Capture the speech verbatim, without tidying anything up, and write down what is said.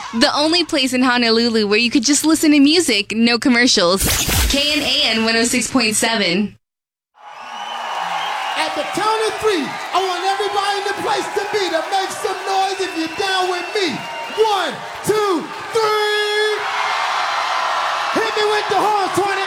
The only place in Honolulu where you could just listen to music, no commercials. K N A N one oh six point seven. At the count of three, I want everybody in the place to be to make some noise if you're down with me. One, two, three. Hit me with the horns,